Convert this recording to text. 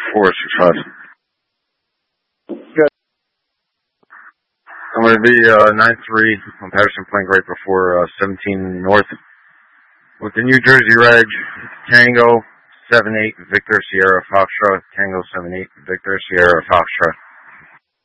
465. Good. I'm going to be 9-3 on Patterson Plank right before 17 North with the New Jersey Reg, Tango 78 Victor Sierra Foxtrot, Tango 78 Victor Sierra Foxtrot.